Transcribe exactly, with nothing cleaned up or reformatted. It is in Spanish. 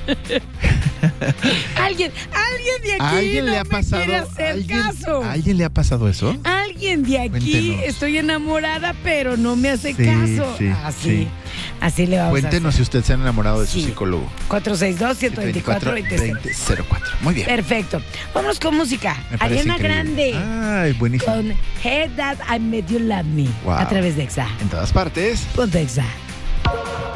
Alguien, alguien de aquí ¿Alguien no le ha me pasado, quiere hacer ¿alguien, caso. ¿Alguien le ha pasado eso? Alguien de aquí, Cuéntenos. estoy enamorada, pero no me hace Sí, caso. sí, así, sí. así le vamos Cuéntenos a si hacer. usted se ha enamorado de Sí. su psicólogo. cuatro seis dos, uno dos cuatro, dos cero. veinte cero cuatro. Muy bien. Perfecto. Vámonos con música. Me parece Ariana increíble. Grande. Ay, buenísimo. Con Hey That I Made You Love Me. Wow. A través de Exa. En todas partes. Ponte Exa.